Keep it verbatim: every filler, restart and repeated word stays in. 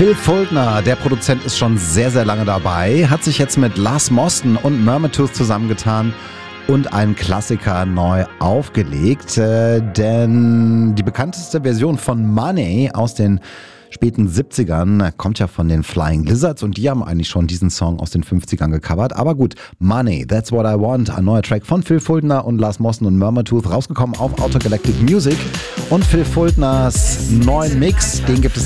Phil Fuldner, der Produzent, ist schon sehr, sehr lange dabei, hat sich jetzt mit Lars Moston und Mermatooth zusammengetan und einen Klassiker neu aufgelegt, äh, denn die bekannteste Version von Money aus den späten siebzigern kommt ja von den Flying Lizards und die haben eigentlich schon diesen Song aus den fünfzigern gecovert. Aber gut, Money, That's What I Want, ein neuer Track von Phil Fuldner und Lars Moston und Mermatooth, rausgekommen auf Outer Galactic Music. Und Phil Fuldners neuen Mix, den gibt es